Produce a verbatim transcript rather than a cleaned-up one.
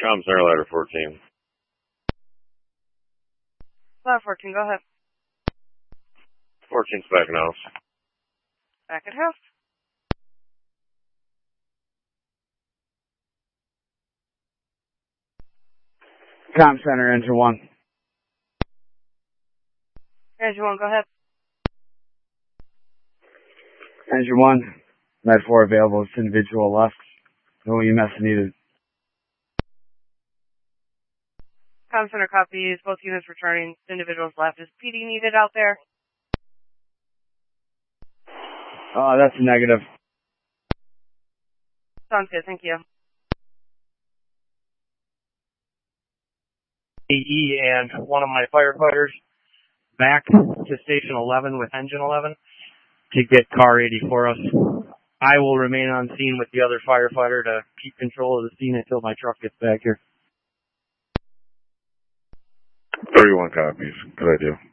Com Center, ladder fourteen. Ladder fourteen, go ahead. fourteen's back in house. Back at house. Com Center, engine one. Engine one, go ahead. Engine one, ladder four available, it's individual left. No E M S needed. Com Center copies, both units returning, individuals left. Is P D needed out there? Oh, that's a negative. Sounds good, thank you. A E and one of my firefighters back to station eleven with engine eleven to get car eighty for us. I will remain on scene with the other firefighter to keep control of the scene until my truck gets back here. thirty-one copies. Good idea.